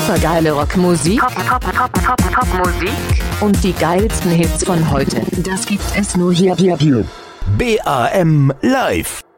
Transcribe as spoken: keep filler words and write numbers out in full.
supergeile Rockmusik, Pop, Pop, Pop, Pop, Popmusik und die geilsten Hits von heute. Das gibt es nur hier, hier, hier. B A M Live.